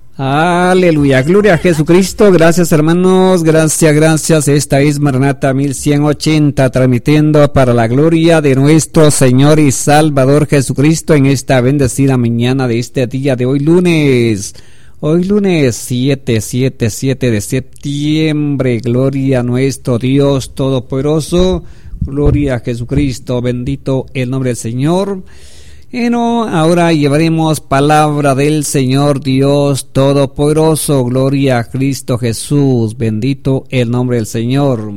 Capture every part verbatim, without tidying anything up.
Aleluya, gloria a Jesucristo. Gracias, hermanos, gracias, gracias. Esta es Maranata mil ciento ochenta, transmitiendo para la gloria de nuestro Señor y Salvador Jesucristo en esta bendecida mañana de este día de hoy, lunes. Hoy lunes siete, siete, siete de septiembre. Gloria a nuestro Dios Todopoderoso. Gloria a Jesucristo. Bendito el nombre del Señor. Bueno, ahora llevaremos palabra del Señor Dios Todopoderoso. Gloria a Cristo Jesús. Bendito el nombre del Señor.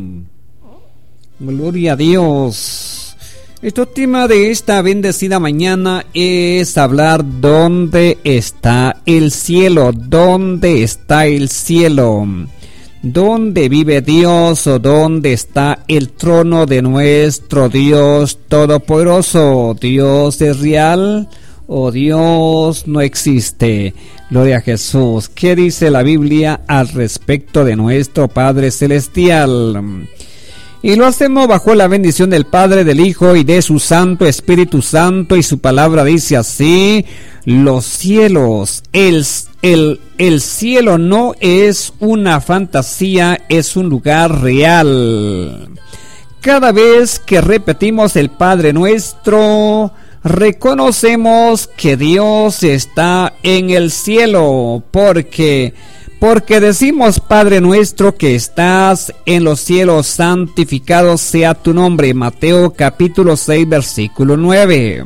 Gloria a Dios. El tema de esta bendecida mañana es hablar dónde está el cielo. ¿Dónde está el cielo? ¿Dónde vive Dios o dónde está el trono de nuestro Dios Todopoderoso? ¿Dios es real o Dios no existe? Gloria a Jesús. ¿Qué dice la Biblia al respecto de nuestro Padre Celestial? Y lo hacemos bajo la bendición del Padre, del Hijo y de su Santo Espíritu Santo. Y su palabra dice así: los cielos, el, el, el cielo no es una fantasía, es un lugar real. Cada vez que repetimos el Padre Nuestro, reconocemos que Dios está en el cielo, porque... Porque decimos, Padre nuestro que estás en los cielos, santificado sea tu nombre. Mateo capítulo seis, versículo nueve.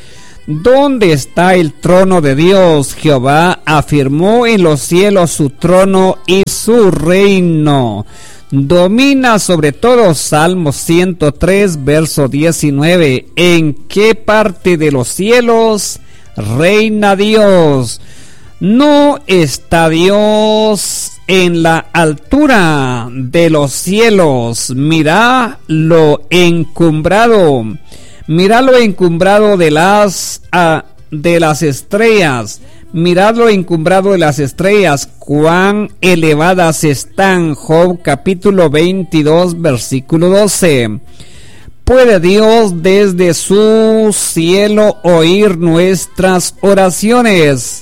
¿Dónde está el trono de Dios? Jehová afirmó en los cielos su trono y su reino. Domina sobre todo. Salmo ciento tres, verso diecinueve. ¿En qué parte de los cielos reina Dios? ¿No está Dios en la altura de los cielos? Mira lo encumbrado, mira lo encumbrado de las, uh, de las estrellas, mirad lo encumbrado de las estrellas, cuán elevadas están. Job capítulo veintidós, versículo doce. ¿Puede Dios desde su cielo oír nuestras oraciones?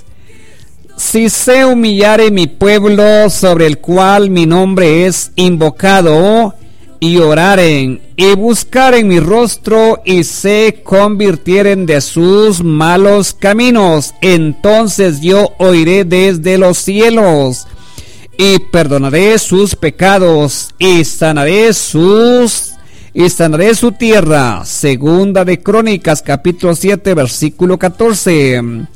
Si se humillare mi pueblo, sobre el cual mi nombre es invocado, y oraren, y buscaren mi rostro, y se convirtieren de sus malos caminos, entonces yo oiré desde los cielos, y perdonaré sus pecados, y sanaré sus, y sanaré su tierra. Segunda de Crónicas, capítulo siete, versículo catorce.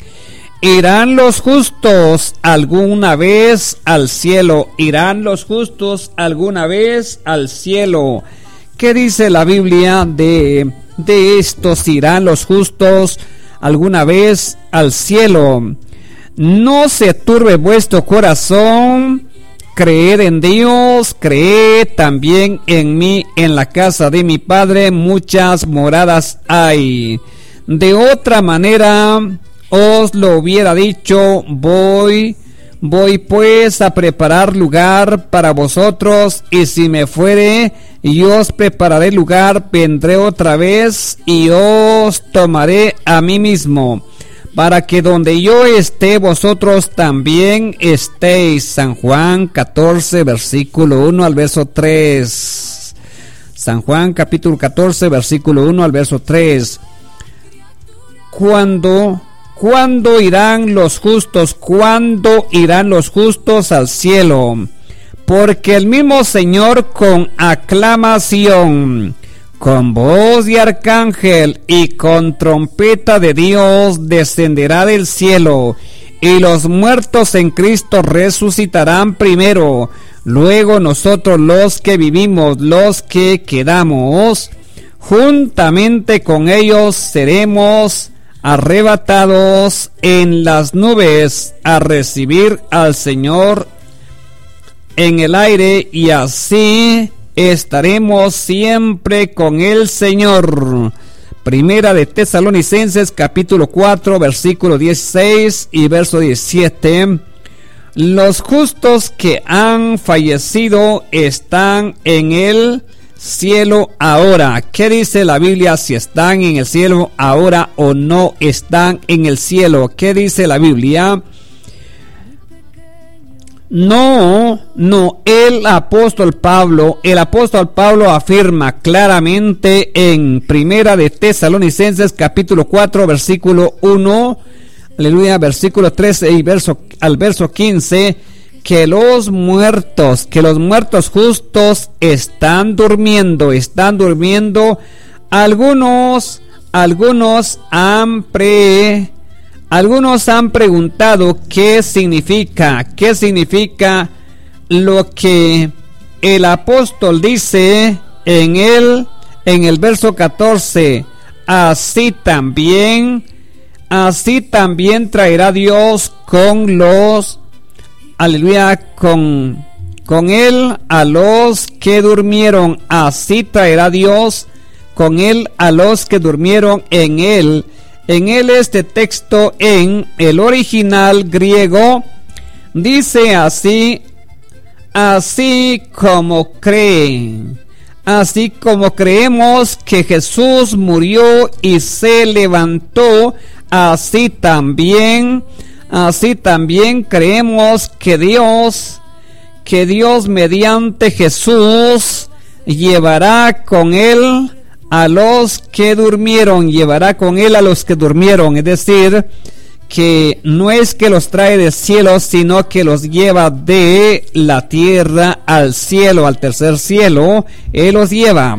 ¿Irán los justos alguna vez al cielo? ¿Irán los justos alguna vez al cielo? ¿Qué dice la Biblia de, de estos? ¿Irán los justos alguna vez al cielo? No se turbe vuestro corazón, creed en Dios, creed también en mí. En la casa de mi Padre muchas moradas hay. De otra manera os lo hubiera dicho, voy, voy pues a preparar lugar para vosotros, y si me fuere, y os prepararé lugar, vendré otra vez, y os tomaré a mí mismo, para que donde yo esté, vosotros también estéis. San Juan catorce, versículo uno al verso tres. San Juan capítulo catorce, versículo uno al verso tres. Cuando... ¿Cuándo irán los justos? ¿Cuándo irán los justos al cielo? Porque el mismo Señor con aclamación, con voz de arcángel y con trompeta de Dios descenderá del cielo, y los muertos en Cristo resucitarán primero. Luego nosotros los que vivimos, los que quedamos, juntamente con ellos seremos arrebatados en las nubes a recibir al Señor en el aire, y así estaremos siempre con el Señor. Primera de Tesalonicenses capítulo cuatro, versículo dieciséis y verso diecisiete. Los justos que han fallecido están en el cielo ahora. ¿Qué dice la Biblia si están en el cielo ahora o no están en el cielo? ¿Qué dice la Biblia? No, no, el apóstol Pablo, el apóstol Pablo afirma claramente en Primera de Tesalonicenses capítulo cuatro versículo uno, aleluya, versículo trece y verso, al verso quince, que los muertos, que los muertos justos están durmiendo, están durmiendo. Algunos, algunos han pre... Algunos han preguntado qué significa, qué significa lo que el apóstol dice en el, en el verso catorce. Así también, así también traerá Dios con los, aleluya, con, con él a los que durmieron. Así traerá Dios con él a los que durmieron en él. En él este texto en el original griego dice así, así como creen, así como creemos que Jesús murió y se levantó, así también, así también creemos que Dios, que Dios mediante Jesús llevará con él a los que durmieron, llevará con él a los que durmieron. Es decir, que no es que los trae del cielo, sino que los lleva de la tierra al cielo, al tercer cielo. Él los lleva.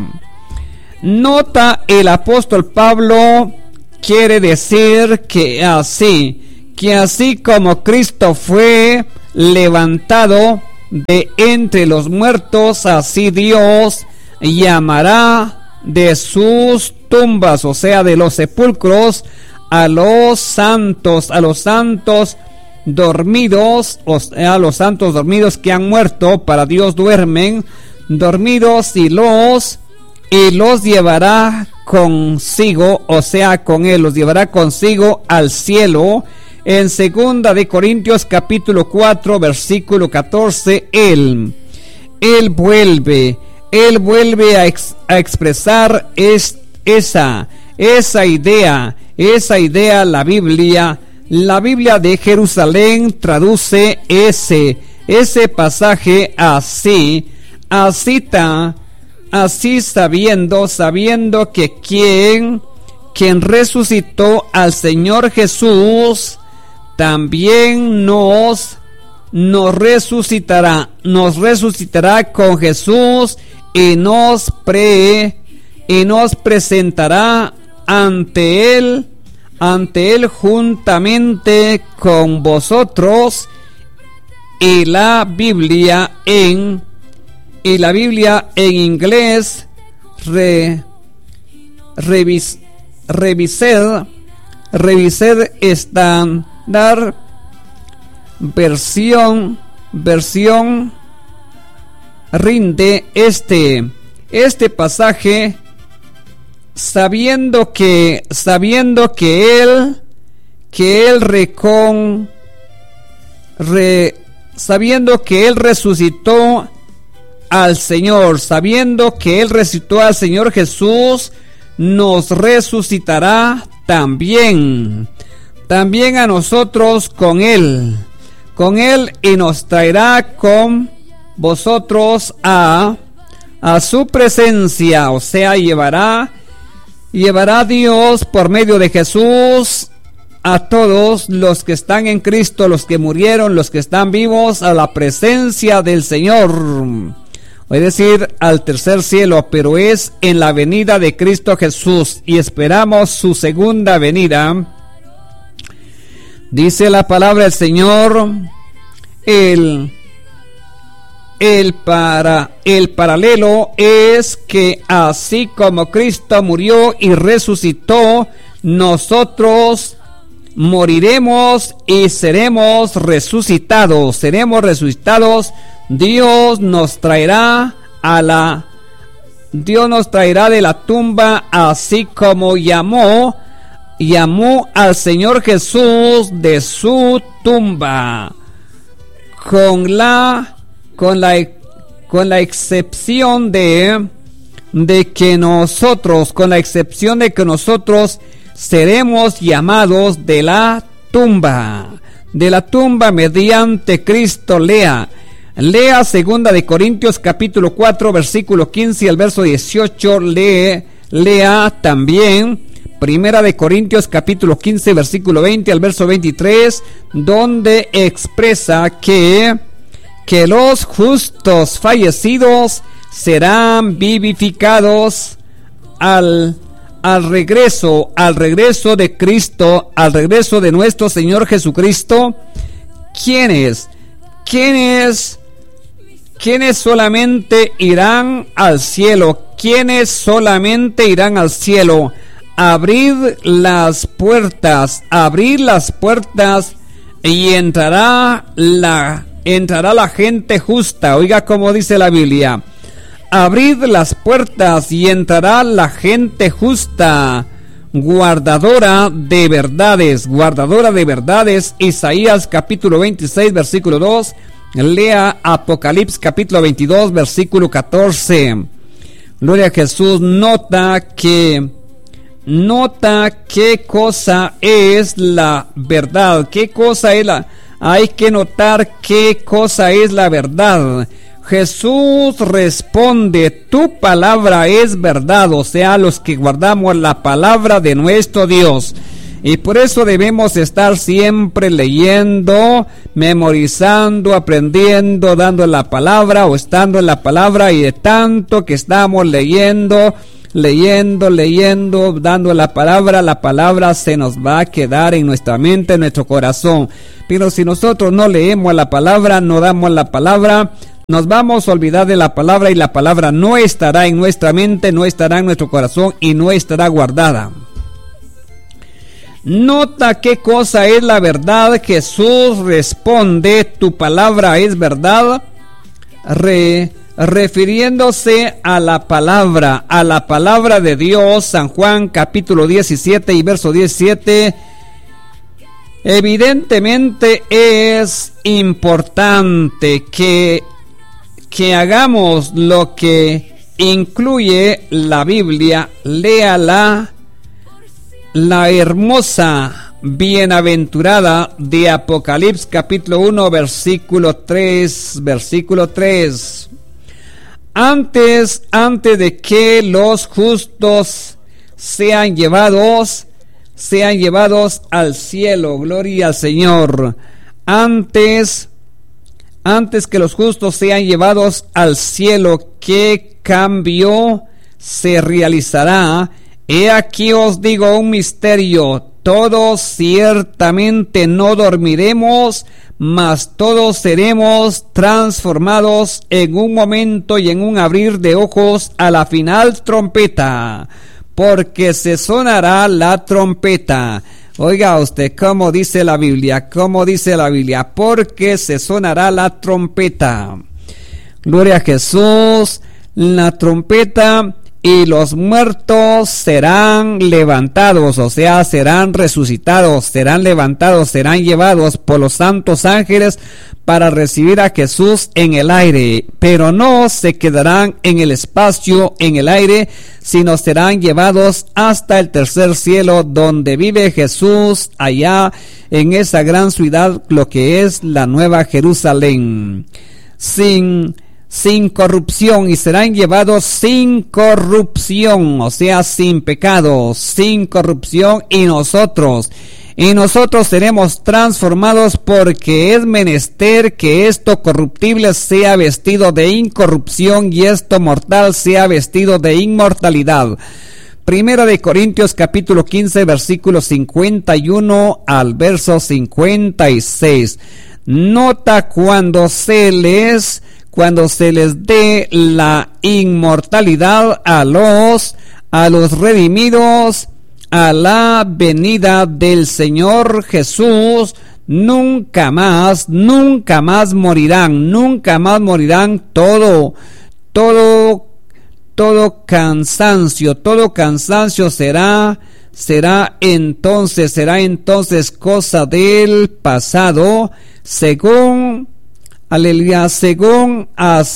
Nota, el apóstol Pablo quiere decir que así, que así como Cristo fue levantado de entre los muertos, así Dios llamará de sus tumbas, o sea, de los sepulcros, a los santos, a los santos dormidos, o sea, a los santos dormidos que han muerto. Para Dios duermen, dormidos, y los y los llevará consigo, o sea, con él, los llevará consigo al cielo. En segunda de Corintios capítulo cuatro versículo catorce, él, él vuelve Él vuelve a, ex, a expresar es, esa, esa idea, esa idea la Biblia. La Biblia de Jerusalén traduce ese, ese pasaje así, así, ta, así sabiendo, sabiendo que quien, quien resucitó al Señor Jesús, también nos, nos resucitará, nos resucitará con Jesús, y nos pre y nos presentará ante él ante él juntamente con vosotros. Y la Biblia en y la Biblia en inglés re, revis, revised revised estándar versión versión rinde este este pasaje sabiendo que sabiendo que él que él recon re, sabiendo que él resucitó al Señor, sabiendo que él resucitó al Señor Jesús, nos resucitará también también a nosotros con él con él y nos traerá con vosotros a, a su presencia, o sea, llevará, llevará Dios por medio de Jesús a todos los que están en Cristo, los que murieron, los que están vivos, a la presencia del Señor, es decir, al tercer cielo, pero es en la venida de Cristo Jesús, y esperamos su segunda venida. Dice la palabra del Señor, el El, para, el paralelo es que así como Cristo murió y resucitó, nosotros moriremos y seremos resucitados, seremos resucitados. Dios nos traerá a la, Dios nos traerá de la tumba, así como llamó, llamó al Señor Jesús de su tumba, con la Con la, con la excepción de, de que nosotros, con la excepción de que nosotros seremos llamados de la tumba, de la tumba mediante Cristo. Lea, lea segunda de Corintios capítulo cuatro versículo quince y el verso dieciocho. Lee, lea también primera de Corintios capítulo quince versículo veinte al verso veintitrés, donde expresa que, que los justos fallecidos serán vivificados al, al regreso, al regreso de Cristo, al regreso de nuestro Señor Jesucristo. ¿Quiénes? ¿Quiénes? ¿Quiénes solamente irán al cielo? ¿Quiénes solamente irán al cielo? Abrid las puertas, abrid las puertas y entrará la, entrará la gente justa. Oiga como dice la Biblia. Abrid las puertas y entrará la gente justa, guardadora de verdades, guardadora de verdades. Isaías capítulo veintiséis versículo dos. Lea Apocalipsis capítulo veintidós versículo catorce. Gloria a Jesús. Nota que Nota qué cosa es la verdad, qué cosa es la... Hay que notar qué cosa es la verdad. Jesús responde, tu palabra es verdad, o sea, los que guardamos la palabra de nuestro Dios. Y por eso debemos estar siempre leyendo, memorizando, aprendiendo, dando la palabra o estando en la palabra, y de tanto que estamos leyendo... Leyendo, leyendo, dando la palabra, la palabra se nos va a quedar en nuestra mente, en nuestro corazón. Pero si nosotros no leemos la palabra, no damos la palabra, nos vamos a olvidar de la palabra y la palabra no estará en nuestra mente, no estará en nuestro corazón y no estará guardada. Nota qué cosa es la verdad. Jesús responde, tu palabra es verdad. Re... refiriéndose a la palabra, a la palabra de Dios. San Juan capítulo diecisiete y verso diecisiete. Evidentemente es importante que, que hagamos lo que incluye la Biblia. Léala, la hermosa bienaventurada de Apocalipsis capítulo uno versículo tres, versículo tres. Antes, antes de que los justos sean llevados, sean llevados al cielo, gloria al Señor. Antes, antes que los justos sean llevados al cielo, ¿qué cambio se realizará? He aquí os digo un misterio, todos ciertamente no dormiremos, mas todos seremos transformados en un momento y en un abrir de ojos a la final trompeta, porque se sonará la trompeta. Oiga usted, ¿cómo dice la Biblia? ¿Cómo dice la Biblia? Porque se sonará la trompeta. Gloria a Jesús. La trompeta. Y los muertos serán levantados, o sea, serán resucitados, serán levantados, serán llevados por los santos ángeles para recibir a Jesús en el aire. Pero no se quedarán en el espacio, en el aire, sino serán llevados hasta el tercer cielo, donde vive Jesús, allá en esa gran ciudad, lo que es la Nueva Jerusalén. Sin... sin corrupción, y serán llevados sin corrupción, o sea, sin pecado, sin corrupción, y nosotros, y nosotros seremos transformados, porque es menester que esto corruptible sea vestido de incorrupción y esto mortal sea vestido de inmortalidad. Primera de Corintios capítulo quince versículo cincuenta y uno al verso cincuenta y seis. Nota cuando se les Cuando se les dé la inmortalidad a los, a los redimidos, a la venida del Señor Jesús, nunca más, nunca más morirán, nunca más morirán. Todo, todo, todo cansancio, todo cansancio será, será entonces, será entonces cosa del pasado, según Aleluya, según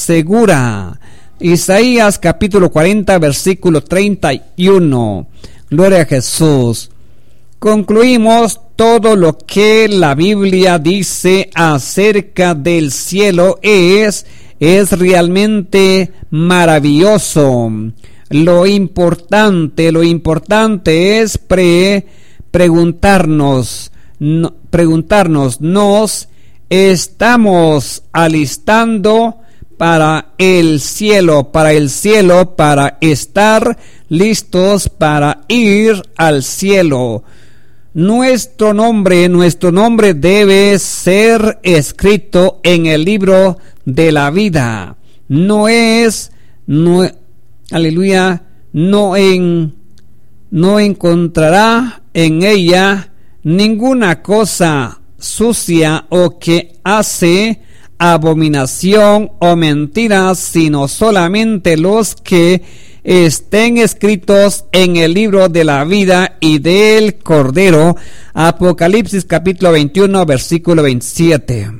asegura Isaías capítulo cuarenta versículo treinta y uno. Gloria a Jesús. Concluimos, todo lo que la Biblia dice acerca del cielo es, es realmente maravilloso. Lo importante, lo importante es pre, preguntarnos, no, preguntarnos, ¿nos estamos alistando para el cielo, para el cielo, para estar listos para ir al cielo? Nuestro nombre, nuestro nombre debe ser escrito en el libro de la vida. No es, no, aleluya, no en, no encontrará en ella ninguna cosa sucia o que hace abominación o mentiras, sino solamente los que estén escritos en el libro de la vida y del Cordero. Apocalipsis capítulo veintiuno, versículo veintisiete.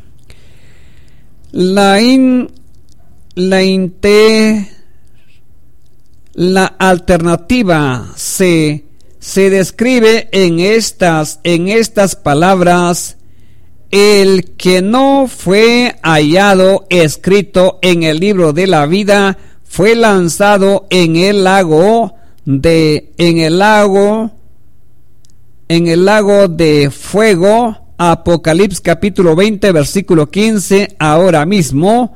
La in, la inte, la alternativa se se describe en estas en estas palabras: el que no fue hallado escrito en el libro de la vida fue lanzado en el lago de en el lago en el lago de fuego. Apocalipsis capítulo veinte, versículo quince. Ahora mismo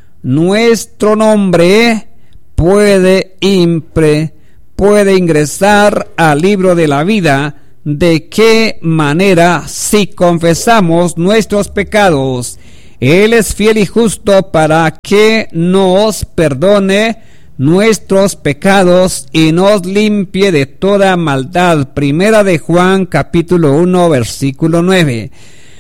nuestro nombre puede impre, puede ingresar al libro de la vida. ¿De qué manera? Si confesamos nuestros pecados. Él es fiel y justo para que nos perdone nuestros pecados y nos limpie de toda maldad. Primera de Juan capítulo uno, versículo nueve.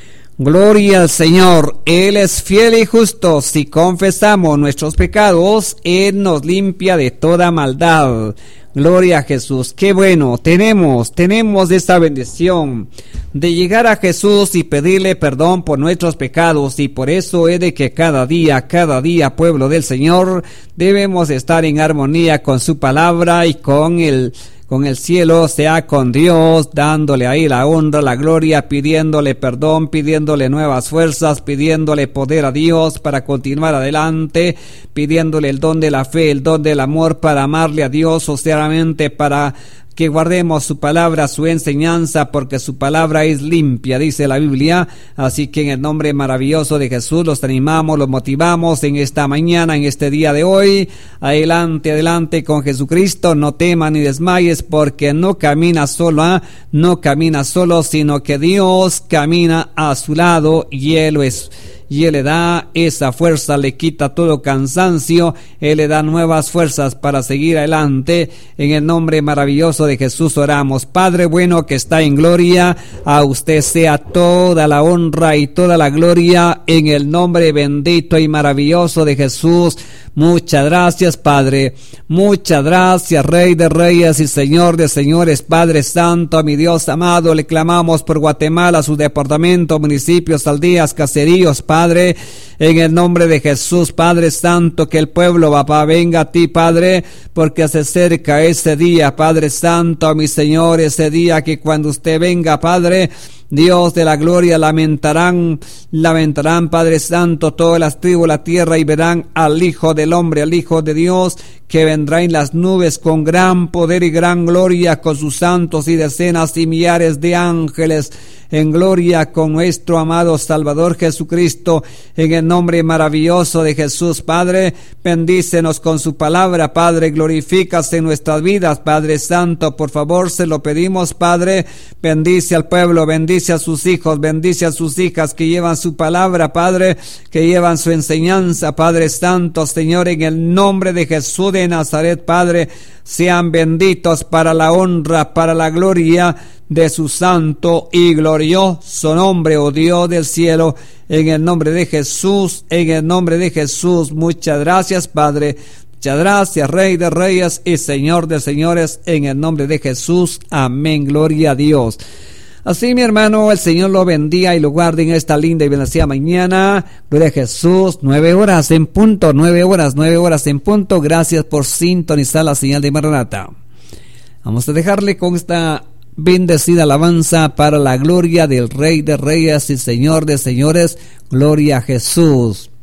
Gloria al Señor. Él es fiel y justo. Si confesamos nuestros pecados, Él nos limpia de toda maldad. Gloria a Jesús. Qué bueno, tenemos, tenemos esta bendición de llegar a Jesús y pedirle perdón por nuestros pecados, y por eso es de que cada día, cada día, pueblo del Señor, debemos estar en armonía con su palabra y con el con el cielo, sea con Dios, dándole ahí la honra, la gloria, pidiéndole perdón, pidiéndole nuevas fuerzas, pidiéndole poder a Dios para continuar adelante, pidiéndole el don de la fe, el don del amor para amarle a Dios, o sinceramente para que guardemos su palabra, su enseñanza, porque su palabra es limpia, dice la Biblia. Así que en el nombre maravilloso de Jesús los animamos, los motivamos en esta mañana, en este día de hoy. Adelante, adelante con Jesucristo, no temas ni desmayes, porque no camina solo, ¿eh? no camina solo, sino que Dios camina a su lado y Él lo es. Y Él le da esa fuerza, le quita todo cansancio, Él le da nuevas fuerzas para seguir adelante. En el nombre maravilloso de Jesús oramos. Padre bueno que está en gloria, a usted sea toda la honra y toda la gloria en el nombre bendito y maravilloso de Jesús. Muchas gracias, Padre. Muchas gracias, Rey de Reyes y Señor de Señores, Padre Santo, mi Dios amado. Le clamamos por Guatemala, sus departamentos, municipios, aldeas, caseríos, Padre, en el nombre de Jesús, Padre Santo, que el pueblo, papá, venga a ti, Padre, porque se acerca ese día, Padre Santo, mi Señor, ese día que cuando usted venga, Padre, Dios de la gloria, lamentarán, lamentarán, Padre Santo, todas las tribus de la tierra, y verán al Hijo del Hombre, al Hijo de Dios, que vendrá en las nubes con gran poder y gran gloria, con sus santos y decenas y millares de ángeles, en gloria con nuestro amado Salvador Jesucristo. En el nombre maravilloso de Jesús, Padre, bendícenos con su palabra, Padre, glorifícase en nuestras vidas, Padre Santo, por favor, se lo pedimos, Padre. Bendice al pueblo, bendice a sus hijos, bendice a sus hijas que llevan su palabra, Padre, que llevan su enseñanza, Padre Santo, Señor, en el nombre de Jesús de Nazaret, Padre, sean benditos para la honra, para la gloria de su santo y glorioso nombre, oh Dios del cielo, en el nombre de Jesús, en el nombre de Jesús. Muchas gracias, Padre. Muchas gracias, Rey de Reyes y Señor de Señores, en el nombre de Jesús. Amén. Gloria a Dios. Así, mi hermano, el Señor lo bendiga y lo guarde en esta linda y bendecida mañana. Gloria a Jesús. Nueve horas en punto, nueve horas, nueve horas en punto. Gracias por sintonizar la señal de Maranata. Vamos a dejarle con esta bendecida alabanza para la gloria del Rey de Reyes y Señor de Señores. Gloria a Jesús.